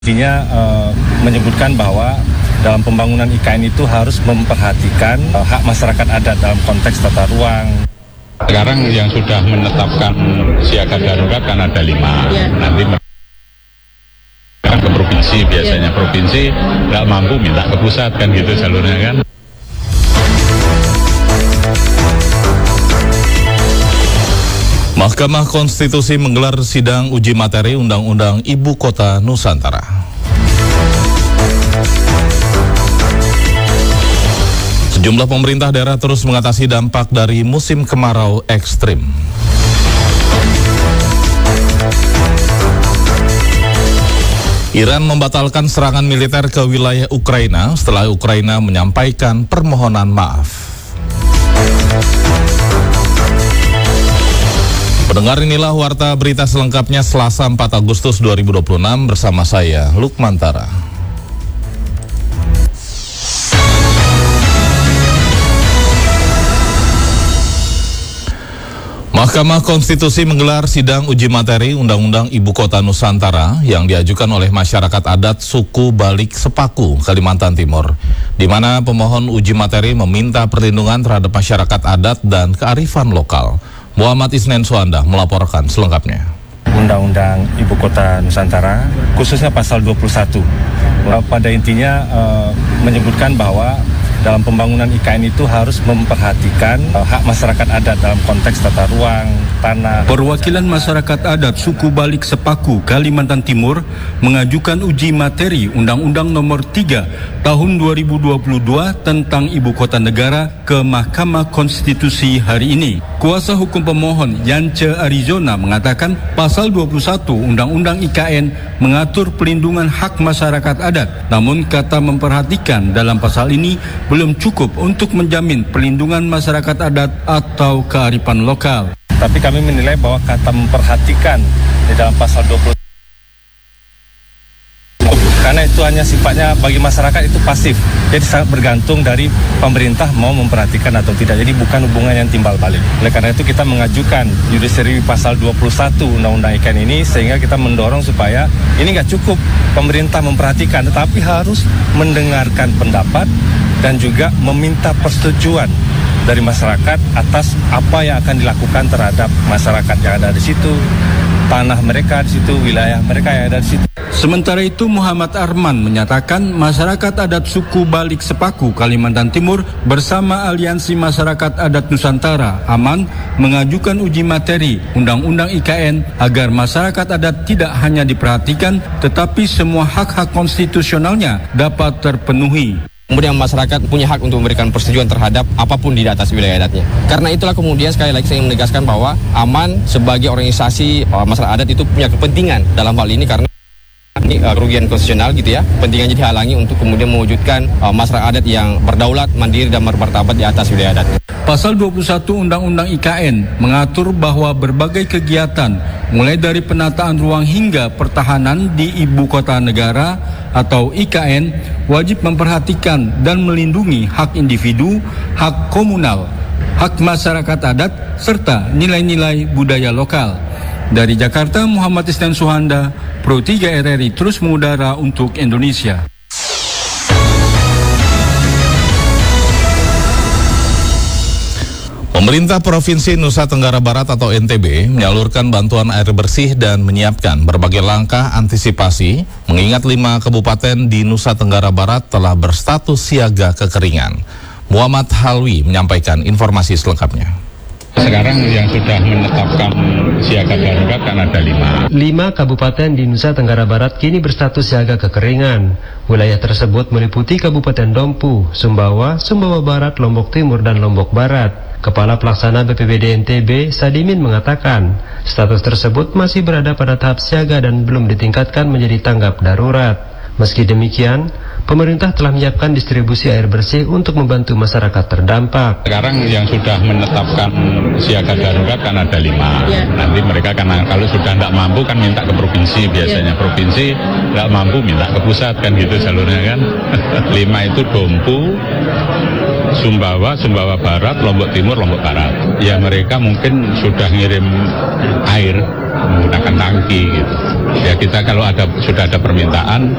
Intinya menyebutkan bahwa dalam pembangunan IKN itu harus memperhatikan hak masyarakat adat dalam konteks tata ruang. Sekarang yang sudah menetapkan siaga darurat kan ada 5. Nanti ke provinsi biasanya. Provinsi nggak mampu minta ke pusat kan gitu jalurnya kan. Mahkamah Konstitusi menggelar sidang uji materi Undang-Undang Ibu Kota Nusantara. Sejumlah pemerintah daerah terus mengatasi dampak dari musim kemarau ekstrim. Iran membatalkan serangan militer ke wilayah Ukraina setelah Ukraina menyampaikan permohonan maaf. Pendengar, inilah warta berita selengkapnya Selasa 4 Agustus 2026 bersama saya, Lukman Tara. Mahkamah Konstitusi menggelar sidang uji materi Undang-Undang Ibu Kota Nusantara yang diajukan oleh masyarakat adat suku Balik Sepaku, Kalimantan Timur, di mana pemohon uji materi meminta perlindungan terhadap masyarakat adat dan kearifan lokal. Muhammad Isnen Suanda melaporkan selengkapnya. Undang-Undang Ibu Kota Nusantara, khususnya pasal 21, pada intinya menyebutkan bahwa dalam pembangunan IKN itu harus memperhatikan hak masyarakat adat dalam konteks tata ruang, tanah. Perwakilan masyarakat adat suku Balik Sepaku, Kalimantan Timur mengajukan uji materi Undang-Undang Nomor 3 Tahun 2022 tentang Ibu Kota Negara ke Mahkamah Konstitusi hari ini. Kuasa hukum pemohon Yance Arizona mengatakan pasal 21 Undang-Undang IKN mengatur pelindungan hak masyarakat adat. Namun kata memperhatikan dalam pasal ini belum cukup untuk menjamin perlindungan masyarakat adat atau kearifan lokal. Tapi kami menilai bahwa kata memperhatikan di dalam pasal 20 karena itu hanya sifatnya bagi masyarakat itu pasif. Jadi sangat bergantung dari pemerintah mau memperhatikan atau tidak. Jadi bukan hubungan yang timbal balik. Oleh karena itu kita mengajukan judicial review pasal 21 Undang-Undang IKN ini sehingga kita mendorong supaya ini nggak cukup pemerintah memperhatikan, tetapi harus mendengarkan pendapat dan juga meminta persetujuan dari masyarakat atas apa yang akan dilakukan terhadap masyarakat yang ada di situ, tanah mereka di situ, wilayah mereka yang ada di situ. Sementara itu Muhammad Arman menyatakan masyarakat adat suku Balik Sepaku, Kalimantan Timur bersama Aliansi Masyarakat Adat Nusantara AMAN mengajukan uji materi Undang-Undang IKN agar masyarakat adat tidak hanya diperhatikan tetapi semua hak-hak konstitusionalnya dapat terpenuhi. Kemudian masyarakat punya hak untuk memberikan persetujuan terhadap apapun di atas wilayah adatnya. Karena itulah kemudian sekali lagi saya ingin menegaskan bahwa AMAN sebagai organisasi masyarakat adat itu punya kepentingan dalam hal ini karena ini kerugian konstitusional gitu ya. Pentingannya dihalangi untuk kemudian mewujudkan masyarakat adat yang berdaulat, mandiri dan bermartabat di atas wilayah adatnya. Pasal 21 Undang-Undang IKN mengatur bahwa berbagai kegiatan mulai dari penataan ruang hingga pertahanan di Ibu Kota Negara atau IKN wajib memperhatikan dan melindungi hak individu, hak komunal, hak masyarakat adat, serta nilai-nilai budaya lokal. Dari Jakarta, Muhammad Isnan Suhanda, Pro 3 RRI terus mengudara untuk Indonesia. Pemerintah Provinsi Nusa Tenggara Barat atau NTB menyalurkan bantuan air bersih dan menyiapkan berbagai langkah antisipasi mengingat 5 kabupaten di Nusa Tenggara Barat telah berstatus siaga kekeringan. Muhammad Halwi menyampaikan informasi selengkapnya. Sekarang yang sudah menetapkan siaga darurat kan ada 5. 5 kabupaten di Nusa Tenggara Barat kini berstatus siaga kekeringan. Wilayah tersebut meliputi Kabupaten Dompu, Sumbawa, Sumbawa Barat, Lombok Timur, dan Lombok Barat. Kepala Pelaksana BPBD NTB, Sadimin mengatakan, status tersebut masih berada pada tahap siaga dan belum ditingkatkan menjadi tanggap darurat. Meski demikian, pemerintah telah menyiapkan distribusi air bersih untuk membantu masyarakat terdampak. Sekarang yang sudah menetapkan siaga darurat kan ada 5. Nanti mereka kan kalau sudah tidak mampu kan minta ke provinsi biasanya. Provinsi tidak mampu minta ke pusat kan gitu jalurnya kan. 5 itu Dompu, Sumbawa, Sumbawa Barat, Lombok Timur, Lombok Barat. Ya mereka mungkin sudah ngirim air menggunakan tangki gitu. Ya kita kalau sudah ada permintaan